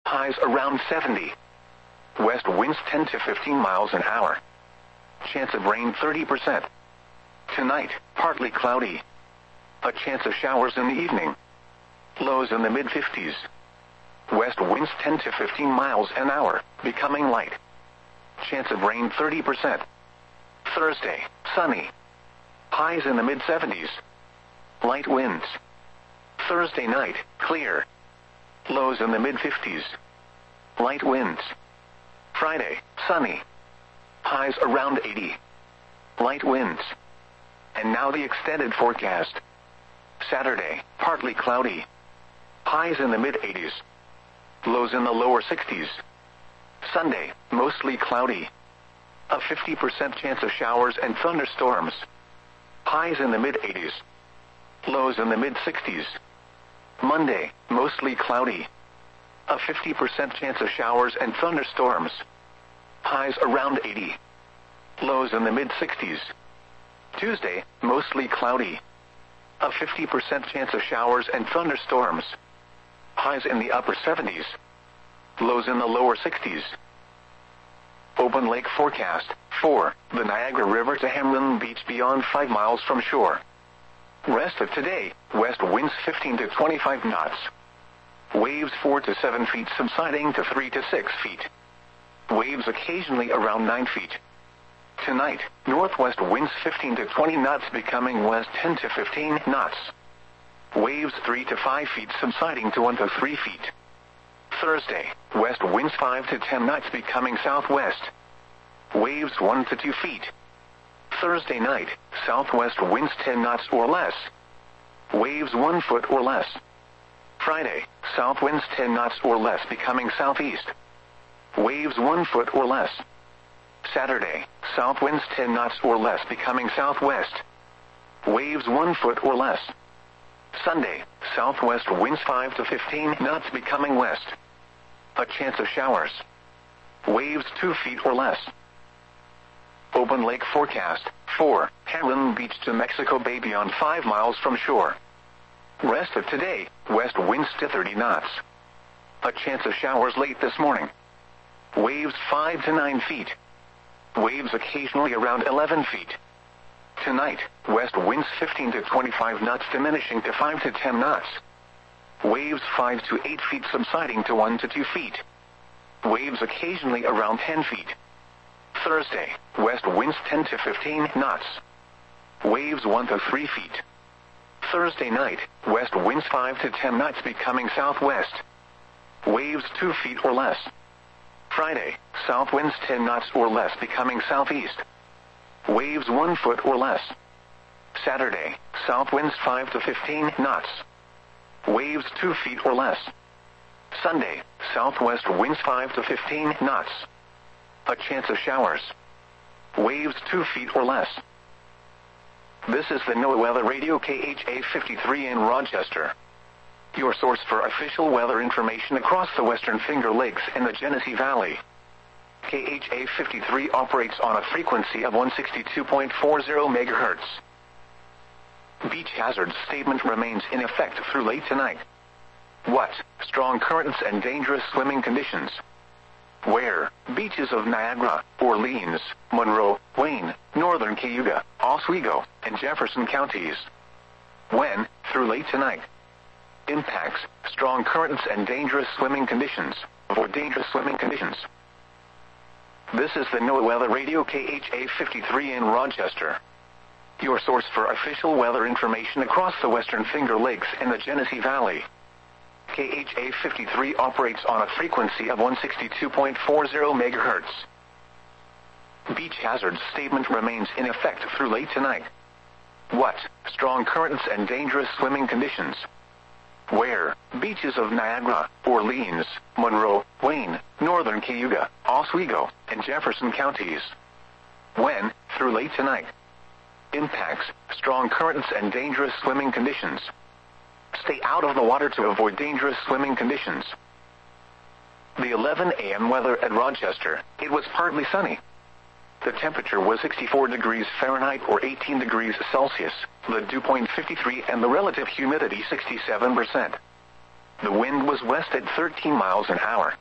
Highs around 70. West winds 10 to 15 miles an hour. Chance of rain 30%. Tonight, partly cloudy. A chance of showers in the evening. Lows in the mid-50s. West winds 10 to 15 miles an hour, becoming light. Chance of rain 30%. Thursday, sunny. Highs in the mid-70s. Light winds. Thursday night, clear. Lows in the mid-50s. Light winds. Friday, sunny. Highs around 80. Light winds. And now the extended forecast. Saturday, partly cloudy. Highs in the mid-80s. Lows in the lower 60s. Sunday, mostly cloudy. A 50% chance of showers and thunderstorms. Highs in the mid-80s. Lows in the mid-60s. Monday, mostly cloudy. A 50% chance of showers and thunderstorms. Highs around 80. Lows in the mid-60s. Tuesday, mostly cloudy. A 50% chance of showers and thunderstorms. Highs in the upper 70s. Lows in the lower 60s. Open lake forecast. 4. The Niagara River to Hamlin Beach beyond 5 miles from shore. Rest of today, west winds 15 to 25 knots. Waves 4 to 7 feet subsiding to 3 to 6 feet. Waves occasionally around 9 feet. Tonight, northwest winds 15 to 20 knots becoming west 10 to 15 knots. Waves 3 to 5 feet subsiding to 1 to 3 feet. Thursday, west winds 5 to 10 knots becoming southwest. Waves 1 to 2 feet. Thursday night, southwest winds 10 knots or less. Waves 1 foot or less. Friday, south winds 10 knots or less becoming southeast. Waves 1 foot or less. Saturday, south winds 10 knots or less becoming southwest. Waves 1 foot or less. Sunday, southwest winds 5 to 15 knots becoming west. A chance of showers. Waves 2 feet or less. Open lake forecast. 4. Hamlin Beach to Mexico Bay beyond 5 miles from shore. Rest of today, west winds to 30 knots. A chance of showers late this morning. Waves 5 to 9 feet. Waves occasionally around 11 feet. Tonight, west winds 15 to 25 knots diminishing to 5 to 10 knots. Waves 5 to 8 feet subsiding to 1 to 2 feet. Waves occasionally around 10 feet. Thursday, west winds 10 to 15 knots. Waves 1 to 3 feet. Thursday night, west winds 5 to 10 knots becoming southwest. Waves 2 feet or less. Friday, south winds 10 knots or less becoming southeast. Waves 1 foot or less. Saturday, south winds 5 to 15 knots. Waves 2 feet or less. Sunday, southwest winds 5 to 15 knots. A chance of showers. Waves 2 feet or less. This is the NOAA Weather Radio KHA 53 in Rochester. Your source for official weather information across the Western Finger Lakes and the Genesee Valley. KHA 53 operates on a frequency of 162.40 MHz. Beach hazard statement remains in effect through late tonight. What? Strong currents and dangerous swimming conditions. Where? Beaches of Niagara, Orleans, Monroe, Wayne, Northern Cayuga, Oswego, and Jefferson counties. When? Through late tonight. Impacts, strong currents and dangerous swimming conditions. Avoid dangerous swimming conditions. This is the NOAA Weather Radio KHA 53 in Rochester. Your source for official weather information across the Western Finger Lakes and the Genesee Valley. KHA 53 operates on a frequency of 162.40 MHz. Beach hazard statement remains in effect through late tonight. What? Strong currents and dangerous swimming conditions. Where? Beaches of Niagara, Orleans, Monroe, Wayne, Northern Cayuga, Oswego, and Jefferson counties. When? Through late tonight. Impacts, strong currents and dangerous swimming conditions. Stay out of the water to avoid dangerous swimming conditions. The 11 a.m. weather at Rochester, it was partly sunny. The temperature was 64 degrees Fahrenheit or 18 degrees Celsius, the dew point 53 and the relative humidity 67%. The wind was west at 13 miles an hour.